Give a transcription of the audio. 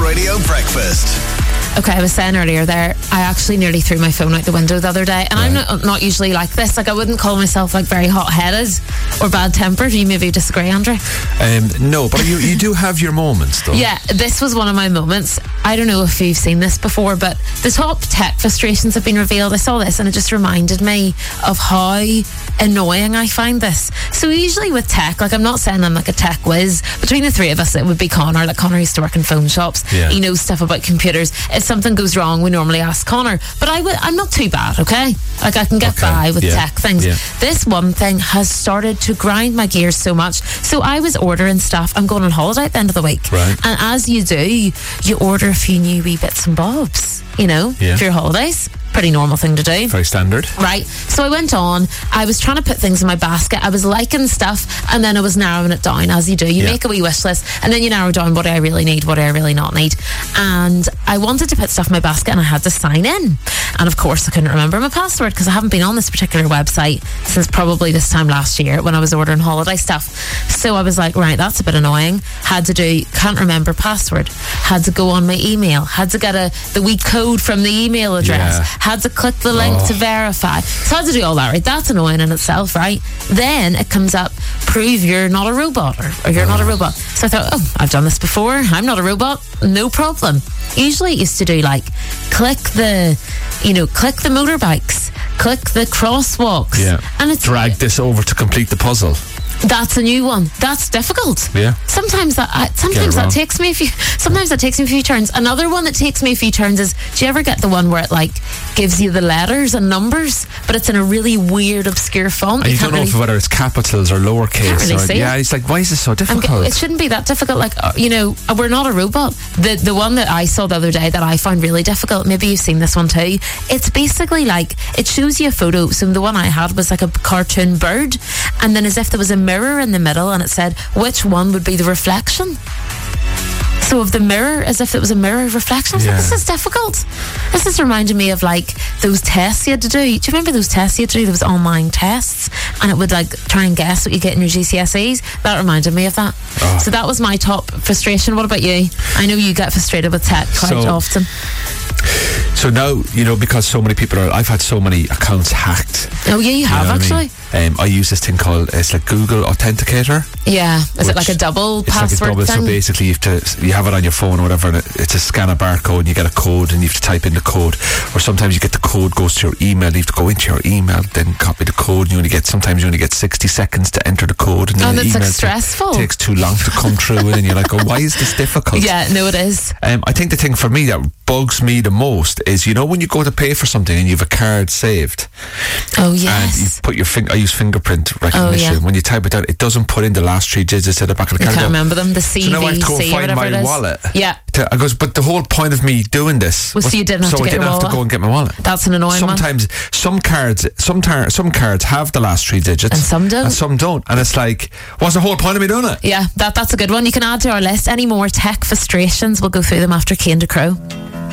Radio Breakfast. Okay, I was saying earlier there, I actually nearly threw my phone out the window the other day, and I'm not usually like this. Like, I wouldn't call myself like very hot-headed or bad-tempered. You maybe disagree, Andrew? No, but you do have your moments, though. Yeah, this was one of my moments. I don't know if you've seen this before, but the top tech frustrations have been revealed. I saw this and it just reminded me of how annoying I find this. So usually with tech, like, I'm not saying I'm like a tech whiz. Between the three of us, it would be Connor. Like, Connor used to work in phone shops. Yeah. He knows stuff about computers. If something goes wrong, we normally ask Connor. But I'm not too bad, okay? Like, I can get by with tech things. Yeah. This one thing has started to grind my gears so much. So I was ordering stuff. I'm going on holiday at the end of the week. Right. And as you do, you order a few new wee bits and bobs, you know, for your holidays. Pretty normal thing to do. Very standard. Right. So I went on, I was trying to put things in my basket, I was liking stuff, and then I was narrowing it down, as you do. You make a wee wish list, and then you narrow down what do I really need, what do I really not need. And I wanted to put stuff in my basket, and I had to sign in. And of course I couldn't remember my password, because I haven't been on this particular website since probably this time last year when I was ordering holiday stuff. So I was like, right, that's a bit annoying. Had to do, can't remember password. Had to go on my email. Had to get the wee code from the email address. Yeah. Had to click the link to verify. So I had to do all that, right? That's annoying in itself, right? Then it comes up, prove you're not a robot, or you're not a robot. So I thought, I've done this before. I'm not a robot. No problem. Usually it used to do like, click the motorbikes, click the crosswalks. Yeah. And it's drag this over to complete the puzzle. That's a new one. That's difficult. Yeah. Sometimes that takes me a few turns. Another one that takes me a few turns is, do you ever get the one where it like gives you the letters and numbers, but it's in a really weird, obscure font? And you don't know whether it's capitals or lowercase. Can't really see it. It's like, why is this so difficult? It shouldn't be that difficult. Like, we're not a robot. The one that I saw the other day that I found really difficult, maybe you've seen this one too, it's basically like, it shows you a photo. So the one I had was like a cartoon bird, and then as if there was a mirror in the middle, and it said which one would be the reflection. So of the mirror, as if it was a mirror reflection. I was like, this is difficult. This is reminding me of like those tests you had to do. Do you remember those tests you had to do? Those online tests, and it would like try and guess what you get in your GCSEs. That reminded me of that. So that was my top frustration. What about you? I know you get frustrated with tech quite often. So now, because so many people I've had so many accounts hacked. Oh yeah, you have actually. I use this thing called, it's like Google Authenticator. Yeah. Is it like a double password like a double thing? So basically you have it on your phone or whatever, and it's a scan a barcode and you get a code and you have to type in the code. Or sometimes you get the code goes to your email, you have to go into your email, then copy the code, and sometimes you only get 60 seconds to enter the code, and then the that's email like stressful. takes too long to come through it, and you're like, why is this difficult? Yeah, no, it is. I think the thing for me that bugs me the most is, when you go to pay for something and you have a card saved. Oh yes. And you put your I use fingerprint recognition. Oh, yeah. When you type it out, it doesn't put in the last 3 digits at the back of the card. I can't remember them. The CVC, so now I have to go or find whatever my wallet. Yeah. I goes, but the whole point of me doing this was so you didn't have to get your wallet. have to go and get my wallet. That's an annoying one. Sometimes some cards have the last 3 digits, and some don't. And it's like, what's the whole point of me doing it? Yeah, that's a good one. You can add to our list. Any more tech frustrations? We'll go through them after Kane to Crow.